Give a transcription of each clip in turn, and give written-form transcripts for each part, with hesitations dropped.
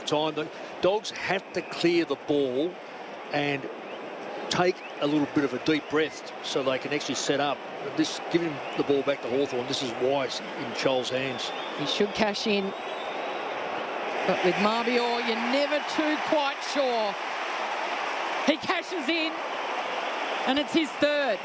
time. The dogs have to clear the ball and take a little bit of a deep breath so they can actually set up. This giving the ball back to Hawthorn, this is wise in Charles' hands. He should cash in. But with Marbior, you're never too quite sure. He cashes in, and it's his third.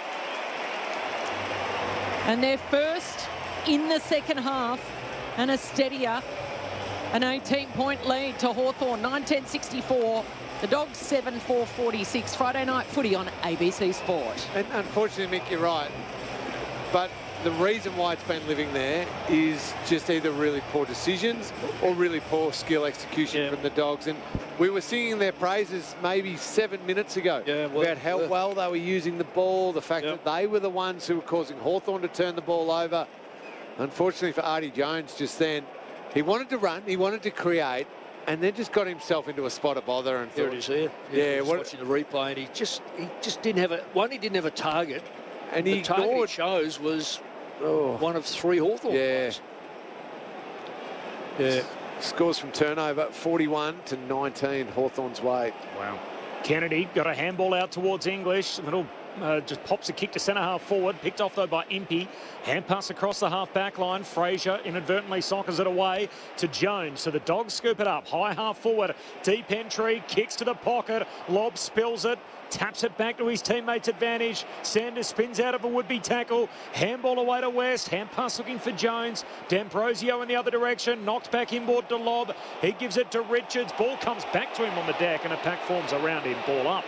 And they're first in the second half, and a steadier, an 18-point lead to Hawthorn, 9-10-64. The Dogs 7-4-46. Friday night footy on ABC Sport. And unfortunately, Mick, you're right. But the reason why it's been living there is just either really poor decisions or really poor skill execution from the Dogs. And we were singing their praises maybe 7 minutes ago about how well they were using the ball, the fact that they were the ones who were causing Hawthorn to turn the ball over. Unfortunately for Artie Jones just then, he wanted to run, he wanted to create, and then just got himself into a spot of bother. And there it is there. Yeah, watching the replay, and he just didn't have he didn't have a target. And the target he chose was one of 3 Hawthorn players. Yeah. Scores from turnover, 41-19, Hawthorn's way. Wow. Kennedy got a handball out towards English. Little just pops a kick to centre half forward. Picked off though by Impey. Hand pass across the half back line. Fraser inadvertently sockers it away to Jones. So the Dogs scoop it up. High half forward. Deep entry. Kicks to the pocket. Lobb spills it. Taps it back to his teammates' advantage. Sanders spins out of a would-be tackle. Handball away to West. Hand pass looking for Jones. D'Ambrosio in the other direction. Knocked back inboard to Lobb. He gives it to Richards. Ball comes back to him on the deck and a pack forms around him. Ball up.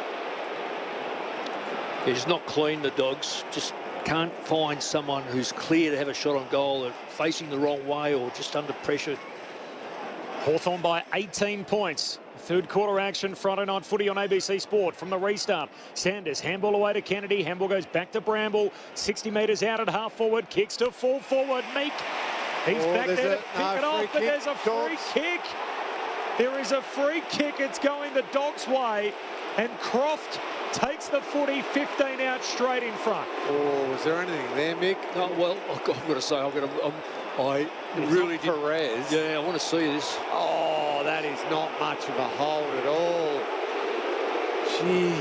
It's not clean, the Dogs. Just can't find someone who's clear to have a shot on goal, or facing the wrong way, or just under pressure. Hawthorn by 18 points. Third quarter action, Friday night footy on ABC Sport from the restart. Sanders, handball away to Kennedy. Handball goes back to Bramble. 60 metres out at half forward. Kicks to full forward. Meek. He's back there to pick it off, but there's a free kick. There is a free kick. It's going the Dogs' way. And Croft takes the footy 15 out straight in front. Oh, was there anything there, Mick? No, well, I've got to say, I really did. Perez. Yeah, I want to see this. Oh, that is not much of a hold at all. Gee.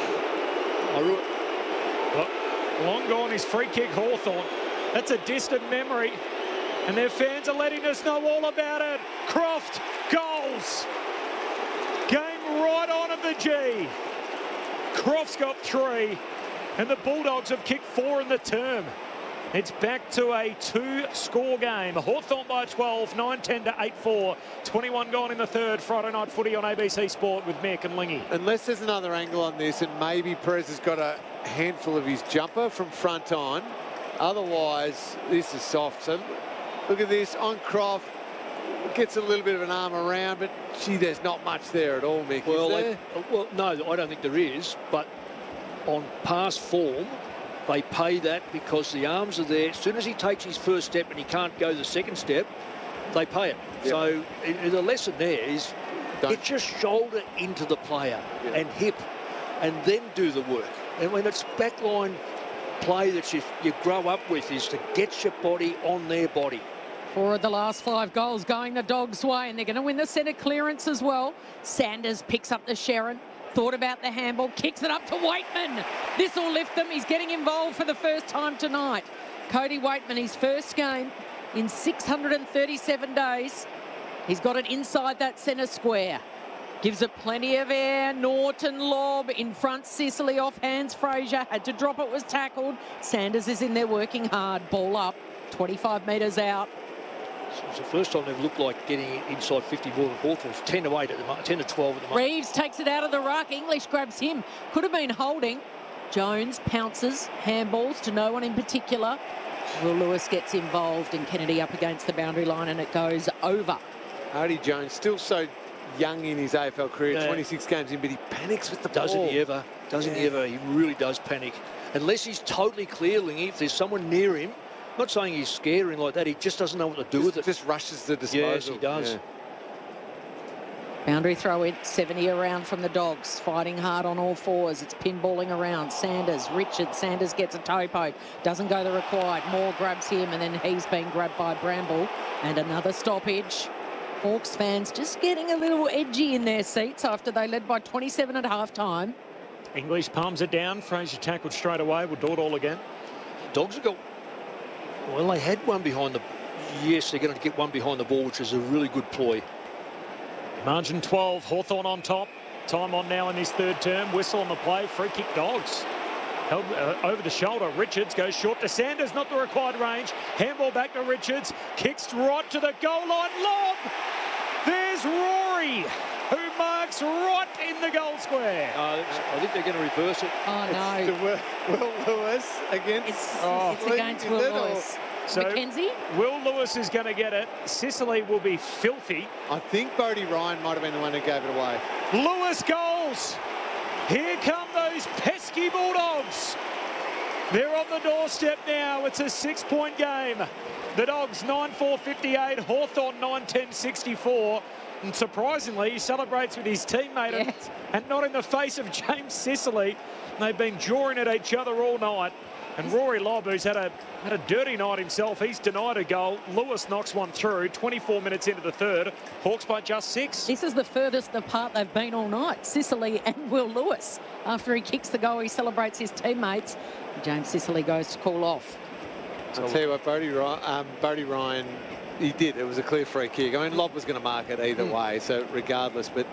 Long gone is free kick Hawthorn. That's a distant memory. And their fans are letting us know all about it. Croft, goals. Game right on at the G. Croft's got 3. And the Bulldogs have kicked 4 in the term. It's back to a 2-score game. Hawthorn by 12, 9-10 to 8-4. 21 gone in the third. Friday night footy on ABC Sport with Mick and Lingy. Unless there's another angle on this, and maybe Perez has got a handful of his jumper from front on. Otherwise, this is soft. So look at this on Croft. Gets a little bit of an arm around, but gee, there's not much there at all, Mick. Well, no, I don't think there is. But on past form, they pay that because the arms are there. As soon as he takes his first step and he can't go the second step, they pay it. Yep. So the lesson there is get your shoulder into the player and hip, and then do the work. And when it's backline play that you grow up with, is to get your body on their body. 4 of the last 5 goals going the Dogs' way, and they're going to win the centre clearance as well. Sanders picks up the Sherrin. Thought about the handball, kicks it up to Waitman. This will lift them. He's getting involved for the first time tonight. Cody Waitman, his first game in 637 days. He's got it inside that centre square. Gives it plenty of air. Norton Lobb in front. Sicily off hands. Fraser had to drop it, was tackled. Sanders is in there working hard. Ball up, 25 metres out. It's the first time they've looked like getting inside 50 more than Hawthorn. 10 to 8 at the moment, 10 to 12 at the moment. Reeves takes it out of the ruck. English grabs him. Could have been holding. Jones pounces, handballs to no one in particular. Will Lewis gets involved and Kennedy up against the boundary line, and it goes over. Artie Jones still so young in his AFL career, 26 games in, but he panics with the ball. Doesn't he ever? Doesn't he ever? He really does panic. Unless he's totally clear, Lingy, if there's someone near him, I'm not saying he's scaring like that, he just doesn't know what to do with it. Just rushes the disposal. Yes, he does. Yeah. Boundary throw in, 70 around from the Dogs, fighting hard on all fours. It's pinballing around. Sanders, Richard. Sanders gets a toe poke. Doesn't go the required. Moore grabs him, and then he's been grabbed by Bramble. And another stoppage. Hawks fans just getting a little edgy in their seats after they led by 27 at half-time. English palms it down. Fraser tackled straight away. We'll do it all again. Dogs have got... Well, they had one behind the... Yes, they're going to get one behind the ball, which is a really good ploy. Margin 12. Hawthorn on top. Time on now in his third term. Whistle on the play. Free kick Dogs. Held over the shoulder. Richards goes short to Sanders. Not the required range. Handball back to Richards. Kicks right to the goal line. Lob! There's Rory, who marks right in the goal square. I think they're going to reverse it. Oh, no. To Will Lewis against... It's against Will Lewis. So Mackenzie? Will Lewis is going to get it. Sicily will be filthy. I think Bodie Ryan might have been the one who gave it away. Lewis goals. Here come those pesky Bulldogs. They're on the doorstep now. It's a 6-point game. The Dogs 9-4-58, Hawthorn 9-10-64. And surprisingly, he celebrates with his teammate and not in the face of James Sicily. They've been drawing at each other all night. And Rory Lobb, who's had a dirty night himself, he's denied a goal. Lewis knocks one through, 24 minutes into the third. Hawks by just 6. This is the furthest apart they've been all night, Sicily and Will Lewis. After he kicks the goal, he celebrates his teammates. James Sicily goes to call off. I'll tell you what, Bodie Ryan, he did. It was a clear free kick. I mean, Lobb was going to mark it either way, so regardless, but...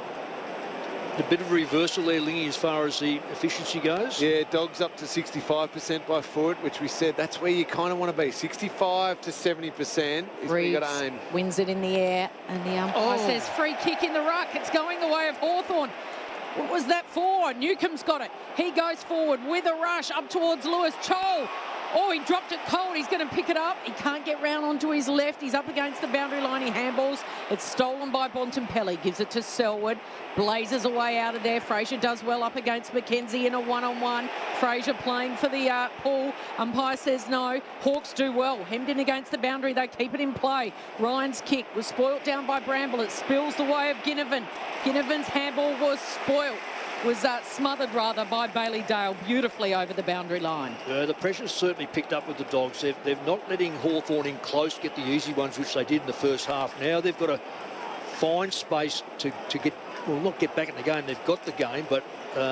A bit of a reversal there, Lingy, as far as the efficiency goes. Yeah, Dogs up to 65% by foot, which we said that's where you kind of want to be. 65 to 70% is where you got to aim. Wins it in the air, and the umpire says free kick in the ruck. It's going the way of Hawthorn. What was that for? Newcomb's got it. He goes forward with a rush up towards Lewis. Chol. Oh, he dropped it cold. He's going to pick it up. He can't get round onto his left. He's up against the boundary line. He handballs. It's stolen by Bontempelli. Gives it to Selwood. Blazes away out of there. Fraser does well up against Mackenzie in a one-on-one. Fraser playing for the pull. Umpire says no. Hawks do well. Hemmed in against the boundary. They keep it in play. Ryan's kick was spoilt down by Bramble. It spills the way of Ginnivan. Ginnivan's handball was spoilt. Was smothered rather by Bailey Dale beautifully over the boundary line. The pressure's certainly picked up with the Dogs. They're not letting Hawthorn in close, get the easy ones, which they did in the first half. Now they've got to find space to get, well, not get back in the game. They've got the game, but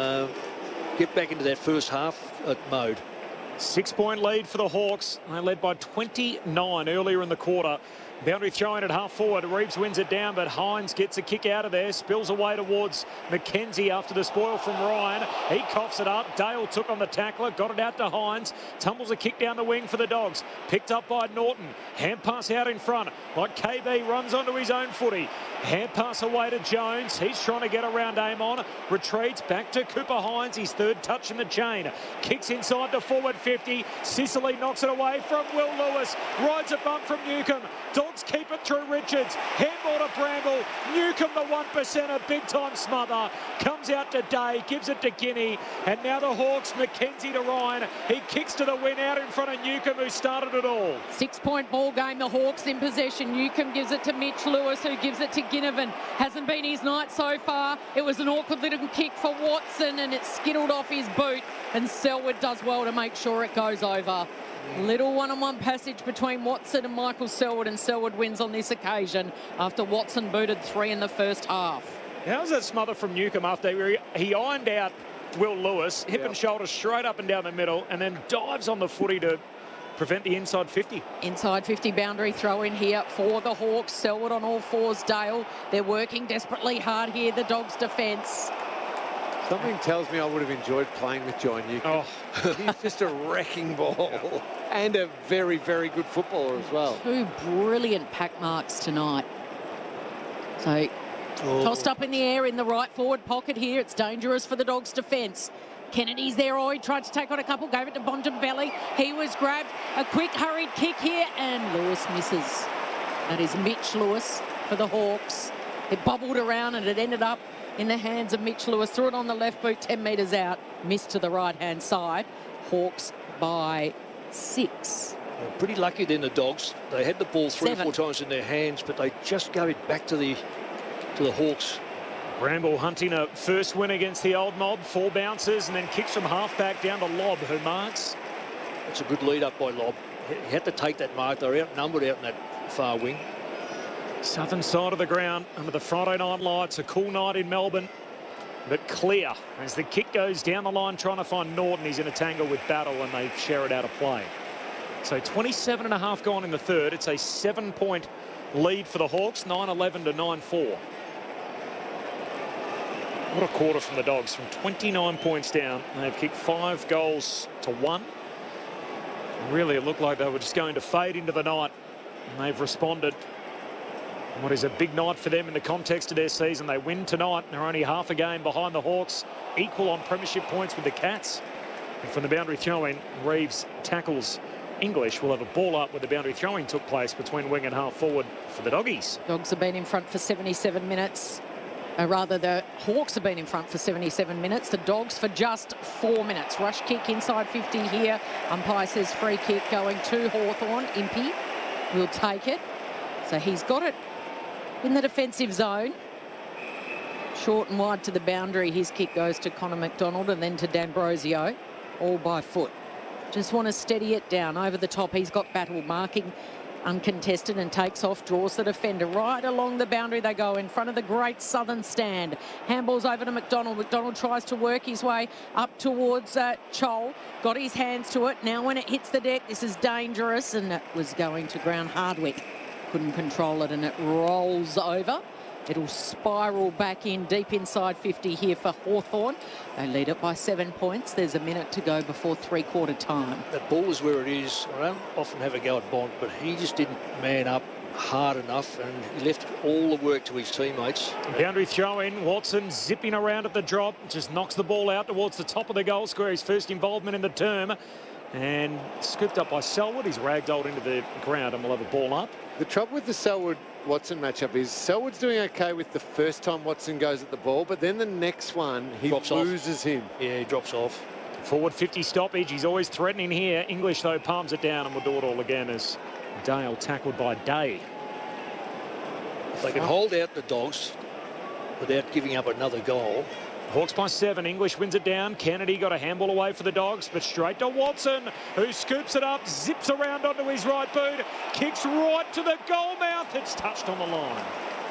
get back into that first half mode. 6-point lead for the Hawks. They led by 29 earlier in the quarter. Boundary throwing at half forward. Reeves wins it down, but Hines gets a kick out of there. Spills away towards Mackenzie after the spoil from Ryan. He coughs it up. Dale took on the tackler, got it out to Hines. Tumbles a kick down the wing for the Dogs. Picked up by Norton. Hand pass out in front. Like KB runs onto his own footy. Hand pass away to Jones. He's trying to get around Amon. Retreats back to Cooper Hines. His third touch in the chain. Kicks inside the forward 50. Sicily knocks it away from Will Lewis. Rides a bump from Newcomb. Dogs keep it through Richards. Handball to Bramble. Newcomb, the 1%er, big time smother. Comes out to Day, gives it to Guinea. And now the Hawks, Mackenzie to Ryan. He kicks to the win out in front of Newcomb, who started it all. 6-point ball game, the Hawks in possession. Newcomb gives it to Mitch Lewis, who gives it to Ginnivan. Hasn't been his night so far. It was an awkward little kick for Watson, and it skittled off his boot. And Selwood does well to make sure it goes over. Little one-on-one passage between Watson and Michael Selwood, and Selwood wins on this occasion after Watson booted 3 in the first half. How's that smother from Newcomb after he ironed out Will Lewis, hip and shoulder straight up and down the middle, and then dives on the footy to prevent the inside 50. Inside 50 boundary throw in here for the Hawks. Selwood on all fours, Dale. They're working desperately hard here, the Dogs' defence. Something tells me I would have enjoyed playing with John Newcomb. Oh. He's just a wrecking ball and a very, very good footballer as well. 2 brilliant pack marks tonight. So tossed up in the air in the right forward pocket here. It's dangerous for the Dogs' defence. Kennedy's there. Oh, he tried to take on a couple, gave it to Bontempelli. He was grabbed. A quick hurried kick here, and Lewis misses. That is Mitch Lewis for the Hawks. It bobbled around and it ended up in the hands of Mitch Lewis. Threw it on the left boot, 10 metres out. Missed to the right-hand side. Hawks by 6. Well, pretty lucky then, the Dogs. They had the ball 3 or 4 times in their hands, but they just gave it back to the Hawks. Bramble hunting a first win against the old mob. 4 bounces and then kicks from half-back down to Lobb, who marks. That's a good lead up by Lobb. He had to take that mark. They were outnumbered out in that far wing. Southern side of the ground under the Friday night lights. A cool night in Melbourne, but clear as the kick goes down the line trying to find Norton. He's in a tangle with Battle and they share it out of play. So 27.5 gone in the third. It's a 7-point lead for the Hawks, 9-11 to 9-4. What a quarter from the Dogs, from 29 points down. They've kicked 5 goals to 1. Really, it looked like they were just going to fade into the night, and they've responded. What is a big night for them in the context of their season. They win tonight. They're only half a game behind the Hawks, equal on premiership points with the Cats. And from the boundary throw-in, Reeves tackles English. Will have a ball up where the boundary throwing took place between wing and half forward for the Doggies. Dogs have been in front for 77 minutes. Rather, the Hawks have been in front for 77 minutes. The Dogs for just 4 minutes. Rush kick inside 50 here. Umpire says free kick going to Hawthorn. Impey will take it. So he's got it in the defensive zone. Short and wide to the boundary. His kick goes to Connor McDonald and then to D'Ambrosio, all by foot. Just want to steady it down over the top. He's got Battle marking uncontested and takes off, draws the defender right along the boundary. They go in front of the great Southern stand. Handballs over to McDonald. McDonald tries to work his way up towards Chol. Got his hands to it. Now when it hits the deck, this is dangerous, and it was going to ground. Hardwick couldn't control it and it rolls over. It'll spiral back in deep inside 50 here for Hawthorn. They lead it by 7 points. There's a minute to go before three-quarter time. That ball is where it is. I don't often have a go at Bond, but he just didn't man up hard enough and he left all the work to his teammates. Boundary throw in. Watson zipping around at the drop. Just knocks the ball out towards the top of the goal square. His first involvement in the term. And scooped up by Selwood. He's ragdolled into the ground and will have a ball up. The trouble with the Selwood-Watson matchup is Selwood's doing okay with the first time Watson goes at the ball, but then the next one, he loses him. Yeah, he drops off. Forward 50 stoppage. He's always threatening here. English, though, palms it down and will do it all again as Dale tackled by Day. If they can hold out the Dogs without giving up another goal. Hawks by 7. English wins it down. Kennedy got a handball away for the Dogs, but straight to Watson, who scoops it up, zips around onto his right boot, kicks right to the goal mouth. It's touched on the line.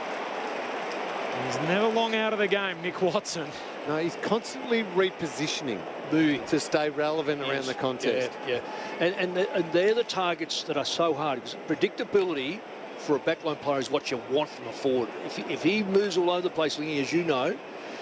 He's never long out of the game, Nick Watson. No, he's constantly repositioning, moving to stay relevant around the contest. Yeah. And they're the targets that are so hard, because predictability for a backline player is what you want from a forward. If he moves all over the place, as you know,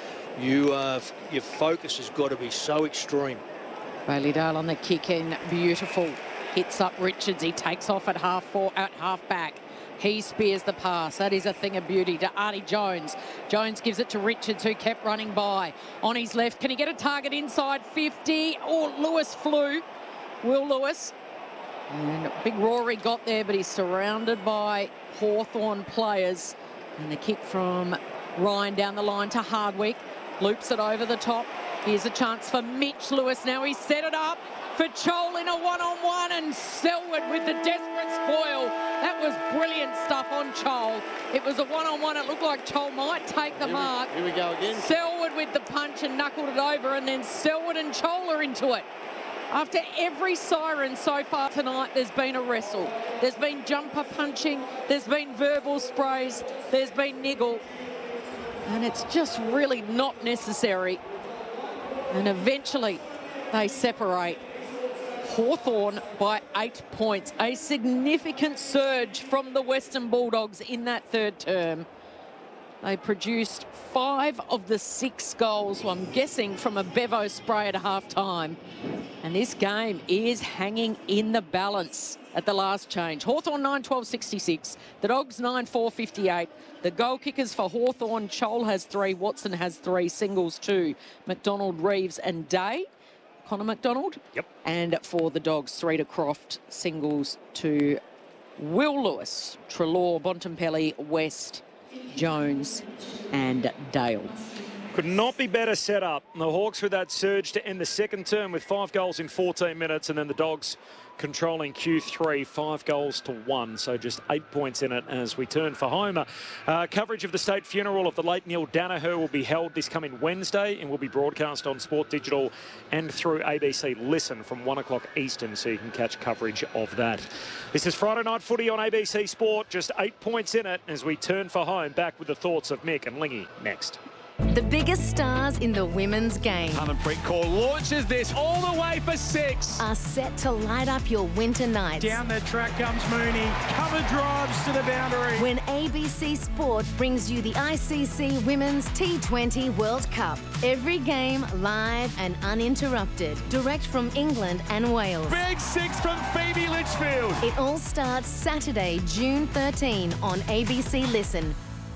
your focus has got to be so extreme. Bailey Dale on the kick in, beautiful. Hits up Richards. He takes off at half back. He spears the pass. That is a thing of beauty to Artie Jones. Jones gives it to Richards, who kept running by. On his left, can he get a target inside 50? Oh, Lewis flew. Will Lewis. And Big Rory got there, but he's surrounded by Hawthorn players. And the kick from Ryan down the line to Hardwick. Loops it over the top. Here's a chance for Mitch Lewis. Now he's set it up for Chol in a one-on-one, and Selwood with the desperate spoil. That was brilliant stuff on Chol. It was a one-on-one. It looked like Chol might take the mark. Here we go again. Selwood with the punch and knuckled it over, and then Selwood and Chol are into it. After every siren so far tonight, there's been a wrestle. There's been jumper punching. There's been verbal sprays. There's been niggle. And it's just really not necessary. And eventually they separate. Hawthorn by 8 points. A significant surge from the Western Bulldogs in that third term. They produced 5 of the 6 goals, well, I'm guessing from a Bevo spray at half-time. And this game is hanging in the balance at the last change. Hawthorn 9-12-66. The Dogs 9-4-58. The goal kickers for Hawthorn, Chol has 3, Watson has 3, singles 2, McDonald, Reeves and Day. Connor McDonald. Yep. And for the Dogs, 3 to Croft, singles to Will Lewis, Treloar, Bontempelli, West, Jones and Dale. Could not be better set up. The Hawks with that surge to end the second term with 5 goals in 14 minutes, and then the Dogs controlling Q3, 5-1, so just 8 points in it as we turn for home. Coverage of the state funeral of the late Neil Danaher will be held this coming Wednesday and will be broadcast on Sport Digital and through ABC Listen from 1 o'clock Eastern, so you can catch coverage of that. This is Friday Night Footy on ABC Sport, just 8 points in it as we turn for home. Back with the thoughts of Mick and Lingy next. The biggest stars in the women's game Harmanpreet Kaur launches this all the way for 6. are set to light up your winter nights. Down the track comes Mooney. Cover drives to the boundary. When ABC Sport brings you the ICC Women's T20 World Cup. Every game live and uninterrupted. Direct from England and Wales. Big 6 from Phoebe Litchfield. It all starts Saturday, June 13 on ABC Listen.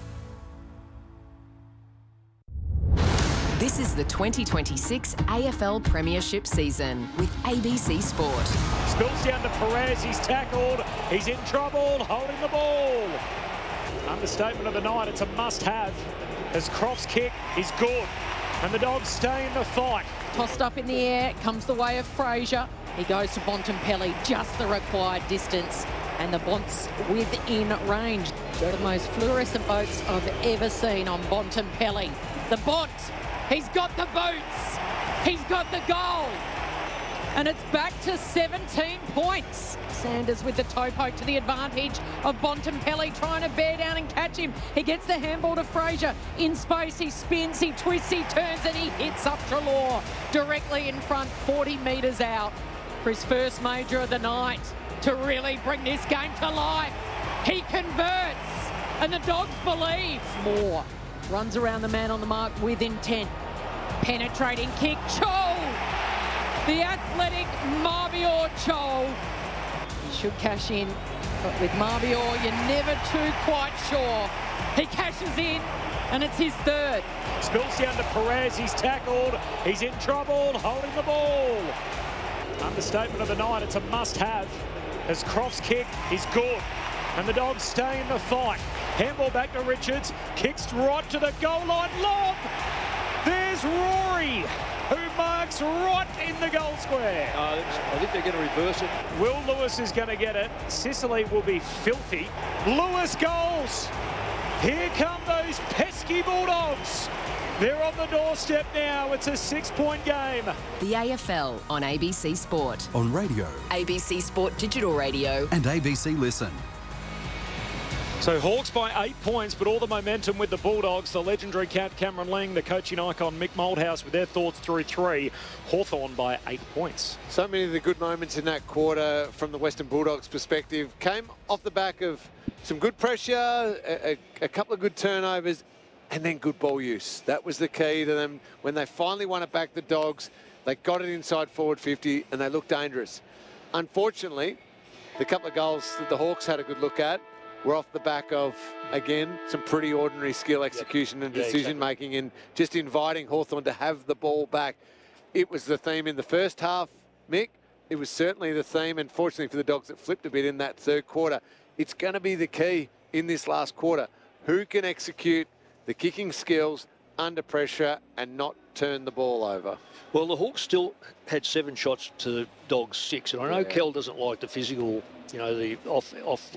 This is the 2026 AFL Premiership season with ABC Sport. Spills down to Perez, he's tackled, he's in trouble, holding the ball. Understatement of the night, it's a must-have as Croft's kick is good and the Dogs stay in the fight. Tossed up in the air, comes the way of Fraser. He goes to Bontempelli, just the required distance. And the Bonts within range. One of the most fluorescent boats I've ever seen on Bontempelli. The Bont, he's got the boots, he's got the goal. And it's back to 17 points. Sanders with the toe poke to the advantage of Bontempelli, trying to bear down and catch him. He gets the handball to Fraser. In space, he spins, he twists, he turns, and he hits up Treloar directly in front, 40 metres out for his first major of the night to really bring this game to life. He converts, and the Dogs believe. Moore runs around the man on the mark with intent. Penetrating kick, Chol! The athletic Marbior Chol. He should cash in, but with Marbior, you're never too quite sure. He cashes in, and it's his third. Spills down to Perez, he's tackled, he's in trouble, holding the ball. Understatement of the night, it's a must-have as Croft's kick is good and the Dogs stay in the fight. Handball back to Richards, kicks right to the goal line, lob! There's Rory, who marks right in the goal square. I think they're going to reverse it. Will Lewis is going to get it. Sicily will be filthy. Lewis goals! Here come those pesky Bulldogs. They're on the doorstep now. It's a 6-point game. The AFL on ABC Sport. On radio ABC Sport Digital Radio. and ABC Listen. So Hawks by 8 points, but all the momentum with the Bulldogs. The legendary cat Cameron Ling, the coaching icon Mick Moldhouse with their thoughts through 3. Hawthorn by 8 points. So many of the good moments in that quarter from the Western Bulldogs perspective came off the back of some good pressure, a couple of good turnovers, and then good ball use. That was the key to them. When they finally won it back, the Dogs, they got it inside forward 50 and they looked dangerous. Unfortunately, the couple of goals that the Hawks had a good look at were off the back of, again, some pretty ordinary skill, execution and decision-making, and just inviting Hawthorn to have the ball back. It was the theme in the first half, Mick. It was certainly the theme, and fortunately for the Dogs, it flipped a bit in that third quarter. It's going to be the key in this last quarter. Who can execute the kicking skills under pressure and not turn the ball over? Well, the Hawks still had 7 shots to Dogs 6, and I know Kel doesn't like the physical, the off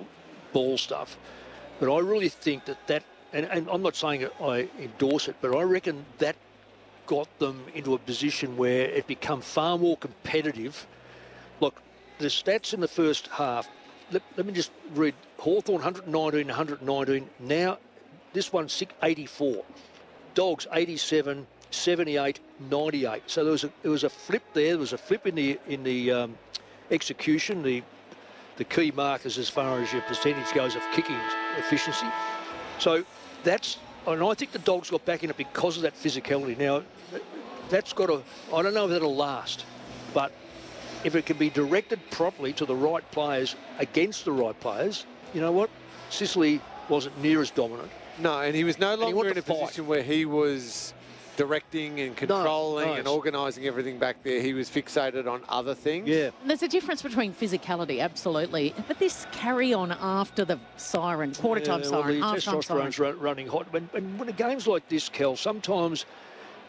ball stuff, but I really think that and I'm not saying I endorse it, but I reckon that got them into a position where it become far more competitive. Look, the stats in the first half, let me just read. Hawthorn 119, 119. Now this one's 84. Dogs 87, 78, 98. So there was a flip there. There was a flip in the execution, the key markers as far as your percentage goes of kicking efficiency. So and I think the Dogs got back in it because of that physicality. Now, that's got to, I don't know if that'll last, but if it can be directed properly to the right players against the right players, you know what? Sicily wasn't near as dominant. No, and he was no longer in a position where he was directing and controlling and organising everything back there. He was fixated on other things. Yeah. There's a difference between physicality, absolutely, but this carry on after the siren, quarter-time siren, the half-time siren. testosterone's running hot. When a game's like this, Kel, sometimes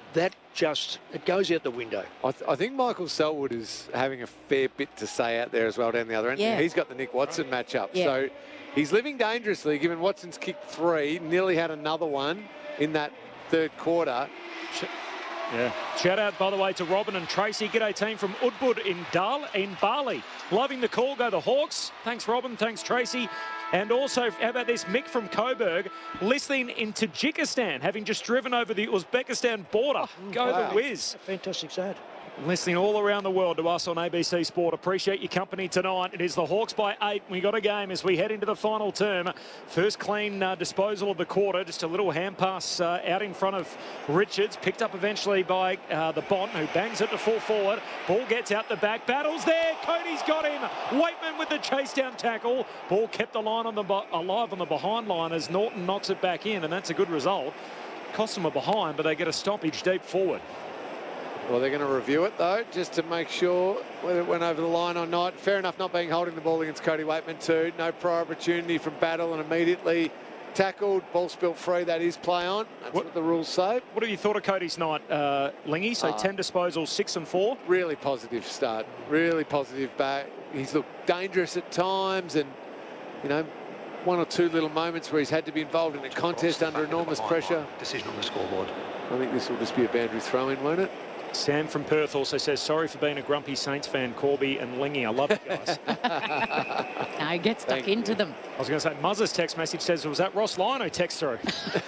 that just, it goes out the window. I think Michael Selwood is having a fair bit to say out there as well down the other end. Yeah. He's got the Nick Watson matchup. Yeah. So he's living dangerously, given Watson's kicked 3, nearly had another one in that third quarter. Yeah. Shout out, by the way, to Robin and Tracy. G'day team from Udbud in Bali. Loving the call. Go the Hawks. Thanks, Robin. Thanks, Tracy. And also, how about this? Mick from Coburg, listening in Tajikistan, having just driven over the Uzbekistan border. Go the Whiz. Fantastic sad. Listening all around the world to us on ABC Sport. Appreciate your company tonight. It is the Hawks by 8. We got a game as we head into the final term. First clean disposal of the quarter. Just a little hand pass out in front of Richards. Picked up eventually by the Bont, who bangs it to full forward. Ball gets out the back. Battles there. Cody's got him. Waitman with the chase down tackle. Ball kept the line alive on the behind line as Norton knocks it back in, and that's a good result. Cost them a behind, but they get a stoppage deep forward. Well, they're going to review it, though, just to make sure whether it went over the line or not. Fair enough not being holding the ball against Cody Waitman too. No prior opportunity from Battle and immediately tackled. Ball spilt free. That is play on. That's what the rules say. What have you thought of Cody's night, Lingy? So 10 disposals, 6 and 4. Really positive start. Really positive back. He's looked dangerous at times and, you know, 1 or 2 little moments where he's had to be involved in a contest under enormous pressure. Decision on the scoreboard. I think this will just be a boundary throw-in, won't it? Sam from Perth also says, sorry for being a grumpy Saints fan, Corby and Lingy. I love you guys. No, get stuck into them. I was going to say, Muzz's text message says, was that Ross Lyon who text through?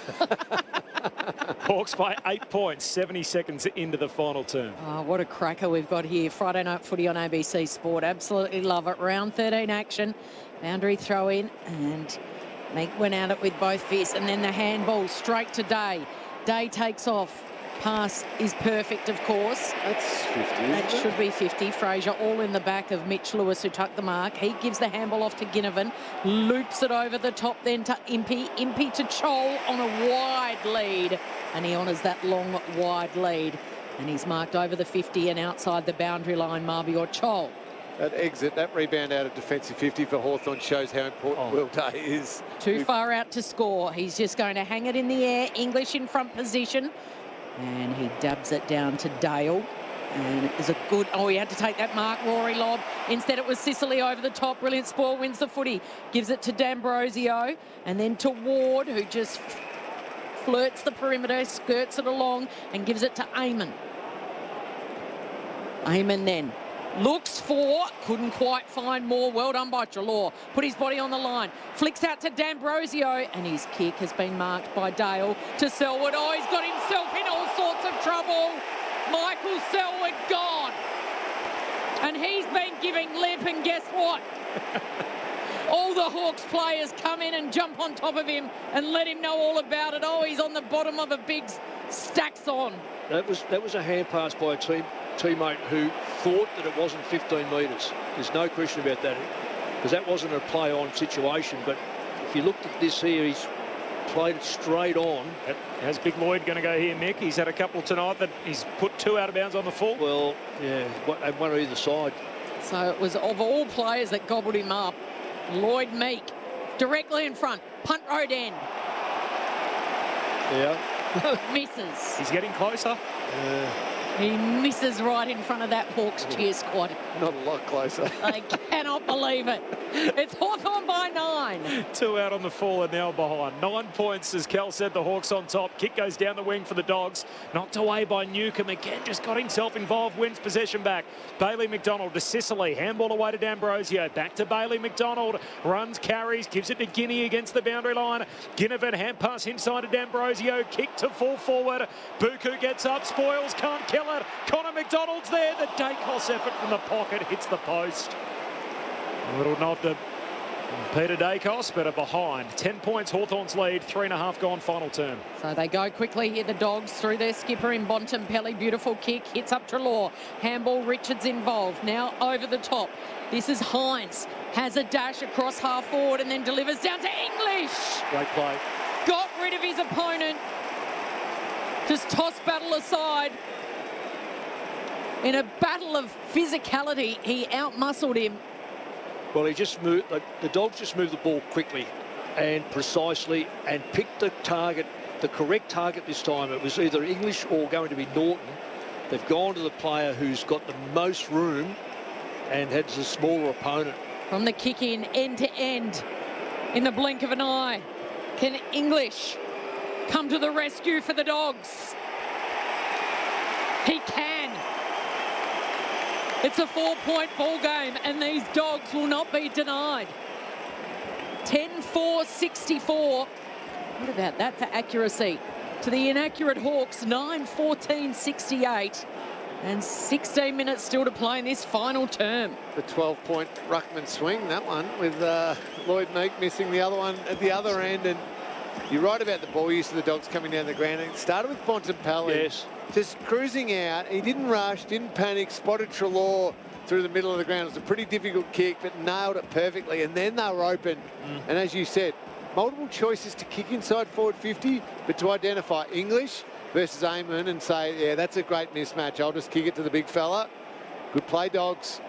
Hawks by 8 points, 70 seconds into the final term. Oh, what a cracker we've got here. Friday night footy on ABC Sport. Absolutely love it. Round 13 action. Boundary throw in, and Meek went at it with both fists, and then the handball straight to Day. Day takes off. Pass is perfect, of course. That's 50. That should be 50. Fraser all in the back of Mitch Lewis, who tucked the mark. He gives the handball off to Ginnivan, loops it over the top then to Impey. Impey to Chol on a wide lead, and he honours that long, wide lead. And he's marked over the 50 and outside the boundary line, Marbior Chol. That exit, that rebound out of defensive 50 for Hawthorn shows how important Will Day is. Too far out to score. He's just going to hang it in the air. English in front position. And he dabs it down to Dale. And it was a good... Oh, he had to take that Mark Rory lob. Instead, it was Sicily over the top. Brilliant Spoil wins the footy. Gives it to D'Ambrosio. And then to Ward, who just flirts the perimeter, skirts it along, and gives it to Eamon. Eamon then looks for, couldn't quite find more. Well done by Treloar. Put his body on the line. Flicks out to D'Ambrosio, and his kick has been marked by Dale to Selwood. Oh, he's got himself in all sorts of trouble. Michael Selwood gone. And he's been giving lip, and guess what? All the Hawks players come in and jump on top of him and let him know all about it. Oh, he's on the bottom of a big stacks on. That was a hand pass by a teammate who thought that it wasn't 15 metres. There's no question about that, because that wasn't a play-on situation. But if you looked at this here, he's played it straight on. How's Big Lloyd going to go here, Mick? He's had a couple tonight that he's put 2 out of bounds on the full. Well, yeah, one on either side. So it was, of all players that gobbled him up, Lloyd Meek directly in front. Punt road end. Yeah. Misses. He's getting closer. He misses right in front of that Hawks cheer squad. Not a lot closer. I cannot believe it. It's Hawthorn by 9. 2 out on the full and now behind. 9 points, as Kel said, the Hawks on top. Kick goes down the wing for the Dogs. Knocked away by Newcomb. Again, just got himself involved, wins possession back. Bailey McDonald to Sicily. Handball away to D'Ambrosio. Back to Bailey McDonald. Runs, carries, gives it to Guinea against the boundary line. Ginnivan, hand pass inside to D'Ambrosio. Kick to full forward. Buku gets up. Spoils, can't kill it. Connor McDonald's there. The Dacos effort from the pocket hits the post. A little nod to Peter Dacos, but are behind. 10 points, Hawthorn's lead. 3.5 gone final term. So they go quickly here, the Dogs, through their skipper in Bontempelli. Beautiful kick, hits up Treloar. Handball, Richards involved. Now over the top. This is Hines. Has a dash across half forward and then delivers down to English. Great play. Got rid of his opponent. Just tossed Battle aside. In a battle of physicality, he outmuscled him. Well, he just moved. The Dogs just moved the ball quickly and precisely and picked the target the correct target this time. It was either English or going to be Norton. They've gone to the player who's got the most room and has a smaller opponent. From the kick in, end to end, in the blink of an eye, can English come to the rescue for the Dogs? He can. It's a 4-point ball game, and these Dogs will not be denied. 10-4-64. What about that for accuracy? To the inaccurate Hawks, 9-14-68. And 16 minutes still to play in this final term. The 12-point ruckman swing, that one, with Lloyd Meek missing the other one at the other end. And you're right about the ball use of the Dogs coming down the ground. It started with Bontempelli. Yes. Just cruising out. He didn't rush, didn't panic, spotted Treloar through the middle of the ground. It was a pretty difficult kick, but nailed it perfectly. And then they were open. And as you said, multiple choices to kick inside forward 50, but to identify English versus Amon and say, yeah, that's a great mismatch. I'll just kick it to the big fella. Good play, Dogs.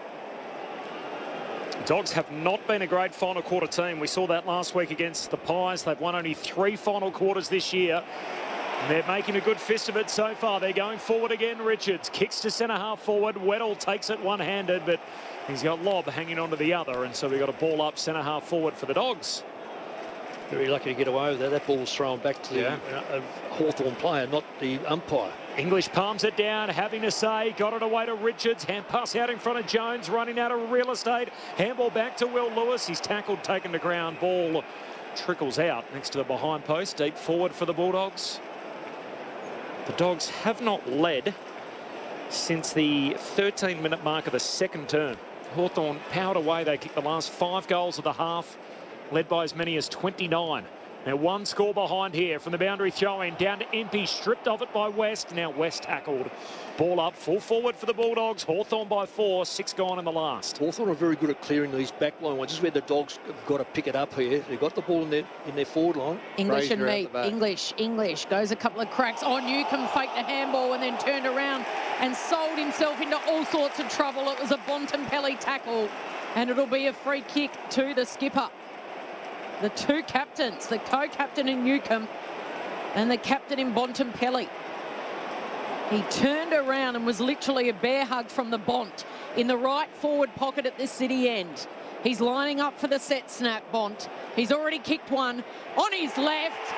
Dogs have not been a great final quarter team. We saw that last week against the Pies. They've won only 3 final quarters this year. And they're making a good fist of it so far. They're going forward again. Richards kicks to centre half forward. Weddle takes it one-handed, but he's got Lobb hanging onto the other. And so we've got a ball up centre half forward for the Dogs. Very lucky to get away with that. That ball was thrown back to the Hawthorn player, not the umpire. English palms it down, having to say, got it away to Richards. Hand pass out in front of Jones, running out of real estate. Handball back to Will Lewis. He's tackled, taken to ground. Ball trickles out next to the behind post. Deep forward for the Bulldogs. The Dogs have not led since the 13-minute mark of the second term. Hawthorn powered away. They kicked the last 5 goals of the half, led by as many as 29. Now 1 score behind here from the boundary throw-in. Down to Impey, stripped of it by West. Now West tackled. Ball up, full forward for the Bulldogs. Hawthorn by 4, 6 gone in the last. Hawthorn are very good at clearing these back line ones. This is where the Dogs have got to pick it up here. They've got the ball in their forward line. English Fraser and Meek. English goes a couple of cracks. Oh, Newcombe faked the handball and then turned around and sold himself into all sorts of trouble. It was a Bontempelli tackle, and it'll be a free kick to the skipper. The 2 captains, the co-captain in Newcombe and the captain in Bontempelli. He turned around and was literally a bear hug from the Bont in the right forward pocket at the City end. He's lining up for the set snap, Bont. He's already kicked one on his left.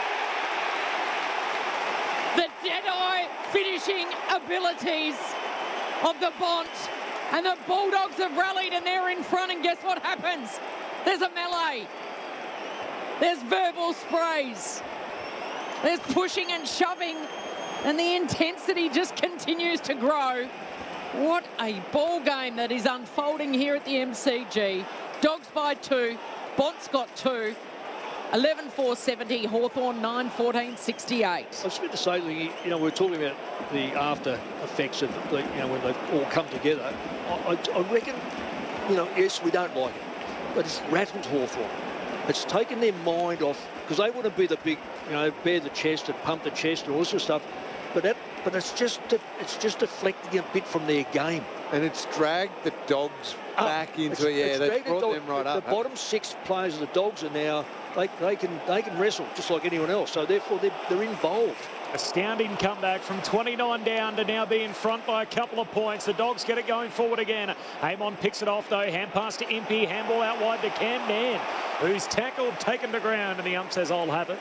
The dead-eye finishing abilities of the Bont. And the Bulldogs have rallied and they're in front, and guess what happens? There's a melee. There's verbal sprays. There's pushing and shoving, and the intensity just continues to grow. What a ball game that is unfolding here at the MCG. Dogs by 2. Bont's got 2. 11-4-70. Hawthorn 9-14-68. I was about to say, you know, we're talking about the after effects of, when they've all come together. I reckon, yes, we don't like it, but it's rattled Hawthorn. It's taken their mind off, because they want to be the big, bare the chest and pump the chest and all this sort of stuff. But it's just deflecting a bit from their game. And it's dragged the Dogs back into it. Yeah, they've brought them right up. The bottom 6 players of the Dogs are now, they can wrestle just like anyone else. So therefore they're involved. Astounding comeback from 29 down to now be in front by a couple of points. The Dogs get it going forward again. Amon picks it off though. Hand pass to Impey. Handball out wide to Cam Nairn, who's tackled, taken to ground, and the ump says, I'll have it.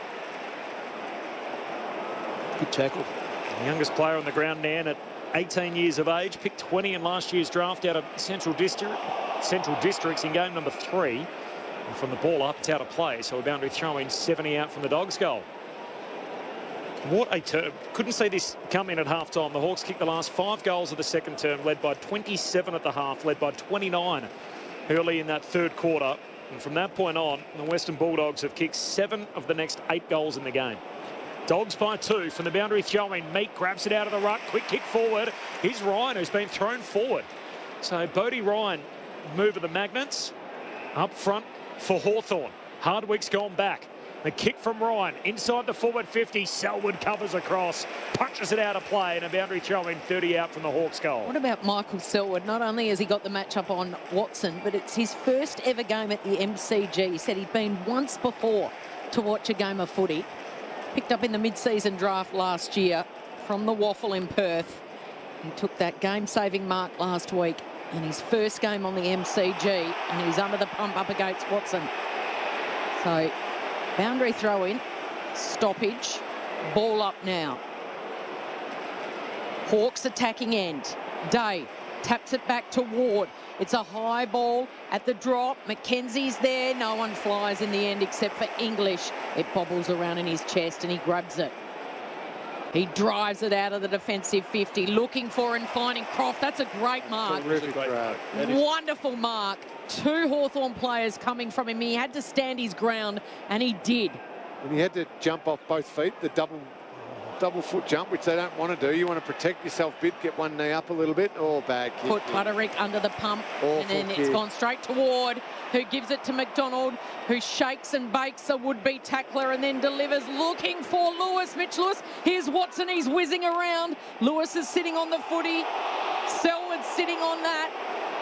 Good tackle. The youngest player on the ground, Nairn, at 18 years of age, picked 20 in last year's draft out of Central Districts in game number 3. And from the ball up, it's out of play. So a boundary throw-in, 70 out from the Dogs' goal. What a term. Couldn't see this come in at half-time. The Hawks kicked the last 5 goals of the second term, led by 27 at the half, led by 29 early in that third quarter. And from that point on, the Western Bulldogs have kicked 7 of the next 8 goals in the game. Dogs by 2 from the boundary throw-in. Meek grabs it out of the ruck. Quick kick forward. Here's Ryan, who's been thrown forward. So Bodie Ryan, move of the Magnets. Up front for Hawthorn. Hardwick's gone back. The kick from Ryan inside the forward 50. Selwood covers across, punches it out of play, and a boundary throw-in, 30 out from the Hawks' goal. What about Michael Selwood? Not only has he got the matchup on Watson, but it's his first ever game at the MCG. He said he'd been once before to watch a game of footy. Picked up in the mid-season draft last year from the Waffle in Perth. He took that game-saving mark last week in his first game on the MCG, and he's under the pump up against Watson. So, boundary throw in, stoppage, ball up now. Hawks attacking end. Day taps it back to Ward. It's a high ball at the drop. Mackenzie's there. No one flies in the end except for English. It bobbles around in his chest and he grabs it. He drives it out of the defensive 50, looking for and finding Croft. That's a great mark. Terrific grab. Wonderful mark. 2 Hawthorn players coming from him. He had to stand his ground, and he did. And he had to jump off both feet, the double foot jump, which they don't want to do. You want to protect yourself a bit, get one knee up a little bit. Oh, bad kick. Put Butterick under the pump, and then it's gone straight to Ward, who gives it to McDonald, who shakes and bakes a would-be tackler and then delivers, looking for Lewis. Mitch Lewis. Here's Watson. He's whizzing around. Lewis is sitting on the footy. Selwood's sitting on that.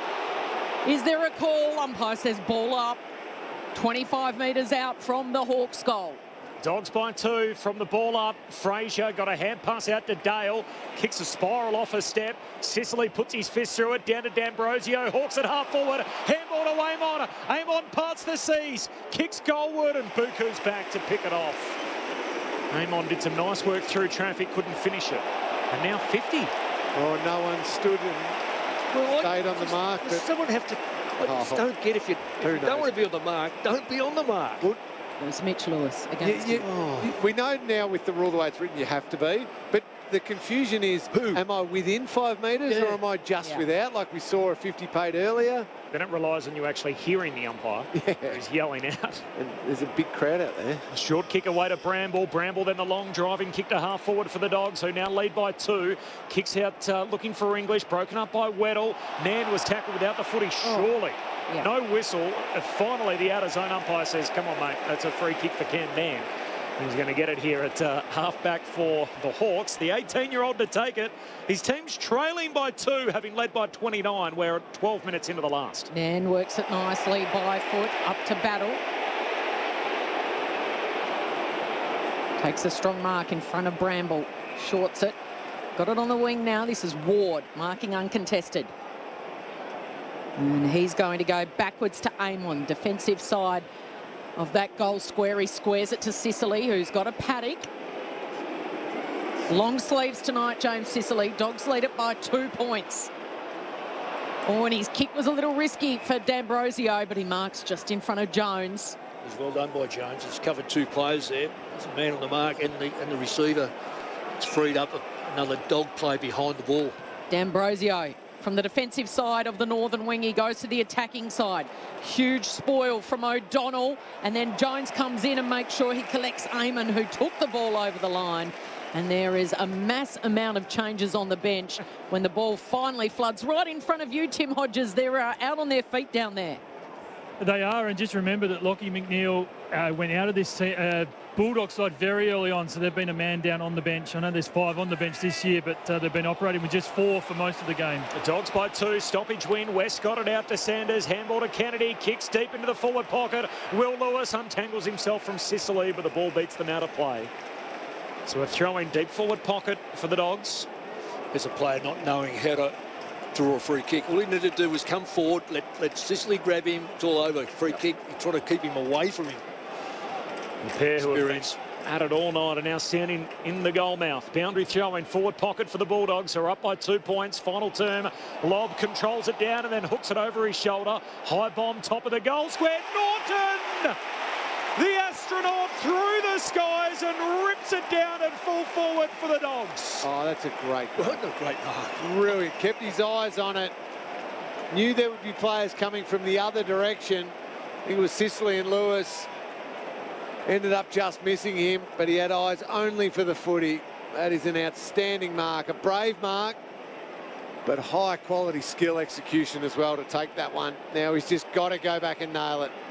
Is there a call? Umpire says ball up. 25 metres out from the Hawks' goal. Dogs by 2 from the ball up. Fraser got a hand pass out to Dale. Kicks a spiral off a step. Sicily puts his fist through it. Down to D'Ambrosio. Hawks at half forward. Handball to Amon. Amon parts the seas. Kicks goalward and Buku's back to pick it off. Amon did some nice work through traffic. Couldn't finish it. And now 50. Oh, no one stood and stayed on the mark. Does someone have to... I just don't get if you don't want to be on the mark, don't be on the mark. Well, It was Mitch Lewis against him. We know now with the rule the way it's written, you have to be. But the confusion is, am I within 5 metres or am I just without, like we saw a 50 paid earlier? Then it relies on you actually hearing the umpire who's yelling out. And there's a big crowd out there. A short kick away to Bramble. Bramble then the long driving kick to half forward for the Dogs, who now lead by 2. Kicks out looking for English, broken up by Weddle. Nan was tackled without the footy, surely. Yeah. No whistle. Finally, the outer zone umpire says, come on, mate, that's a free kick for Cam Nan. He's going to get it here at half-back for the Hawks. The 18-year-old to take it. His team's trailing by 2, having led by 29. We're at 12 minutes into the last. Nan works it nicely by foot, up to Battle. Takes a strong mark in front of Bramble. Shorts it. Got it on the wing now. This is Ward, marking uncontested. And he's going to go backwards to Amon, defensive side of that goal square. He squares it to Sicily, who's got a paddock. Long sleeves tonight, James Sicily. Dogs lead it by 2 points. Oh, and his kick was a little risky for D'Ambrosio, but he marks just in front of Jones. It was well done by Jones. He's covered 2 players there. There's a man on the mark and the receiver. It's freed up another dog play behind the ball. D'Ambrosio from the defensive side of the northern wing, he goes to the attacking side. Huge spoil from O'Donnell, and then Jones comes in and makes sure he collects Amon, who took the ball over the line. And there is a mass amount of changes on the bench when the ball finally floods right in front of you, Tim Hodges. They're out on their feet down there. They are, and just remember that Lockie McNeil went out of this Bulldog side very early on, so they've been a man down on the bench. I know there's 5 on the bench this year, but they've been operating with just 4 for most of the game. The Dogs by 2, stoppage win. West got it out to Sanders, handball to Kennedy, kicks deep into the forward pocket. Will Lewis untangles himself from Sicily, but the ball beats them out of play. So a throw in deep forward pocket for the Dogs. There's a player not knowing how to draw a free kick. All he needed to do was come forward, let Sicily grab him. It's all over. Free kick. You try to keep him away from him. The pair who have been at it all night are now standing in the goal mouth. Boundary throw in forward pocket for the Bulldogs, who are up by 2 points. Final term. Lobb controls it down and then hooks it over his shoulder. High bomb, top of the goal square. Norton! The astronaut through the skies and rips it down and full forward for the Dogs. Oh, that's a great goal. What a great mark. Brilliant. Kept his eyes on it. Knew there would be players coming from the other direction. I think it was Sicily and Lewis. Ended up just missing him, but he had eyes only for the footy. That is an outstanding mark. A brave mark, but high quality skill execution as well to take that one. Now he's just got to go back and nail it.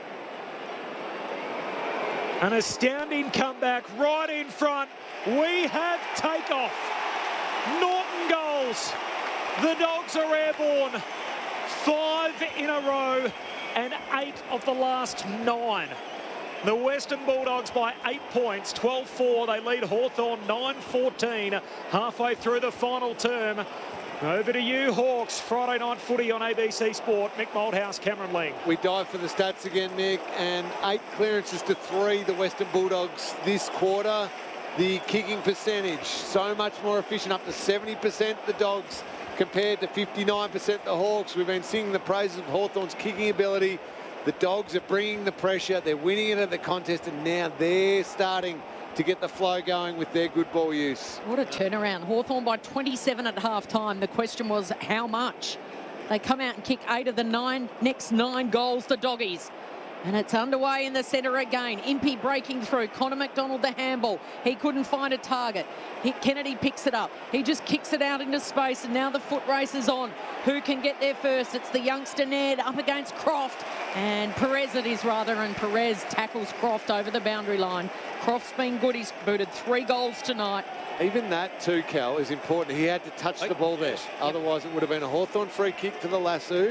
An astounding comeback right in front. We have takeoff. Norton goals. The Dogs are airborne. 5 in a row and 8 of the last 9. The Western Bulldogs by 8 points, 12-4. They lead Hawthorn 9-14 halfway through the final term. Over to you, Hawks. Friday night footy on ABC Sport. Mick Malthouse, Cameron Ling. We dive for the stats again, Mick, and 8 clearances to 3, the Western Bulldogs this quarter. The kicking percentage, so much more efficient, up to 70% the Dogs compared to 59% the Hawks. We've been singing the praises of Hawthorn's kicking ability. The Dogs are bringing the pressure. They're winning it at the contest, and now they're starting to get the flow going with their good ball use. What a turnaround. Hawthorn by 27 at half-time. The question was how much? They come out and kick 8 of the next 9 goals, the Doggies. And it's underway in the centre again. Impey breaking through. Connor McDonald the handball. He couldn't find a target. Kennedy picks it up. He just kicks it out into space, and now the foot race is on. Who can get there first? It's the youngster Ned up against Croft. And Perez it is rather, and Perez tackles Croft over the boundary line. Croft's been good. He's booted 3 goals tonight. Even that too, Cal, is important. He had to touch the ball there. Otherwise it would have been a Hawthorn free kick for the Lasso.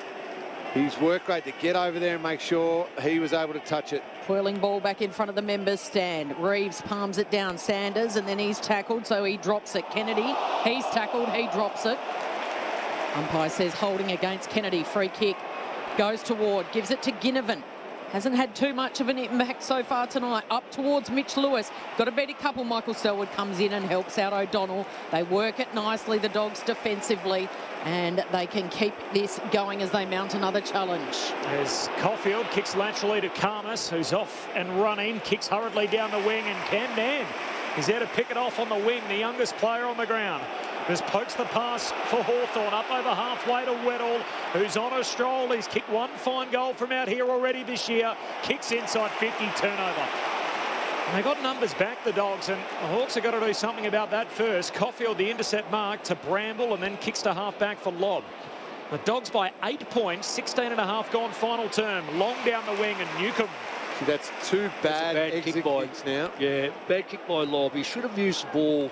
His work rate to get over there and make sure he was able to touch it. Twirling ball back in front of the members' stand. Reeves palms it down. Sanders, and then he's tackled, so he drops it. Kennedy, he's tackled, he drops it. Umpire says holding against Kennedy. Free kick goes to Ward, gives it to Ginnivan. Hasn't had too much of an impact so far tonight. Up towards Mitch Lewis. Got a beat a couple. Michael Selwood comes in and helps out O'Donnell. They work it nicely, the Dogs defensively, and they can keep this going as they mount another challenge. As Caulfield kicks laterally to Karmas, who's off and running, kicks hurriedly down the wing, and Cam Nam is there to pick it off on the wing, the youngest player on the ground. Just pokes the pass for Hawthorn up over halfway to Weddle, who's on a stroll. He's kicked 1 fine goal from out here already this year. Kicks inside 50, turnover. And they got numbers back, the Dogs, and the Hawks have got to do something about that first. Caulfield, the intercept mark to Bramble, and then kicks to half-back for Lobb. The Dogs by 8 points, 16.5 gone final term. Long down the wing, and Newcomb. See, that's 2 bad exit kicks now. Yeah, bad kick by Lobb. He should have used the ball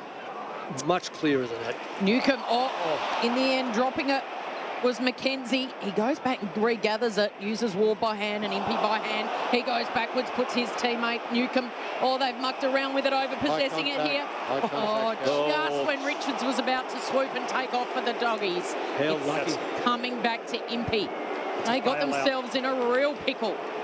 much clearer than that. Newcomb, in the end, dropping it was McKenzie. He goes back and regathers it, uses Ward by hand and Impey by hand. He goes backwards, puts his teammate Newcomb. They've mucked around with it, over possessing it here. Just when Richards was about to swoop and take off for the Doggies. How lucky. Coming back to Impey. They got themselves in a real pickle.